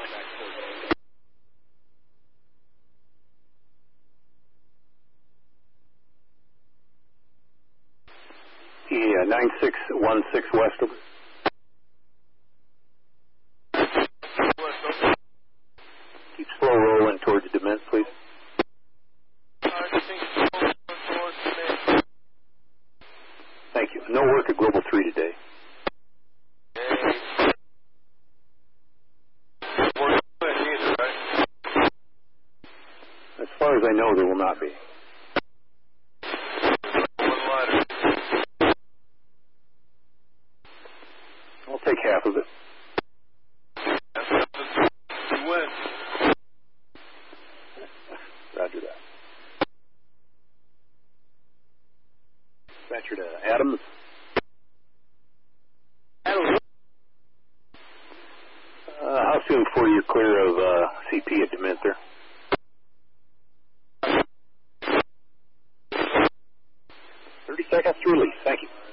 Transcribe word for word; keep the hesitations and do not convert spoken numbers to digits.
Yeah, nine six one six west. Over. Keep slow rolling towards Dement, please. Thank you. No work at Global three today. As far as I know, there will not be. I'll take half of it. Roger that. Venture to Adams. Adams. Uh, how soon before you're clear of uh, C P at Dement there? thirty seconds to release. Thank you.